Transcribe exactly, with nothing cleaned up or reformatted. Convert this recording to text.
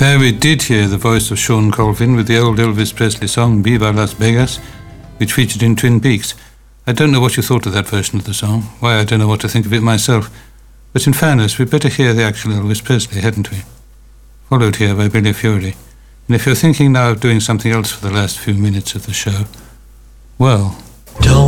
There we did hear the voice of Sean Colvin with the old Elvis Presley song Viva Las Vegas, which featured in Twin Peaks. I don't know what you thought of that version of the song, why I don't know what to think of it myself, but in fairness we'd better hear the actual Elvis Presley, hadn't we? Followed here by Billy Fury. And if you're thinking now of doing something else for the last few minutes of the show, well... Don't